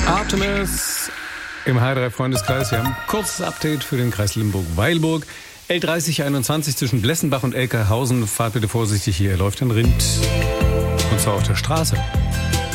Artemis im H3-Freundeskreis. Wir haben ein kurzes Update für den Kreis Limburg-Weilburg. L3021 zwischen Blessenbach und Elkerhausen. Fahrt bitte vorsichtig, hier läuft ein Rind. Und zwar auf der Straße.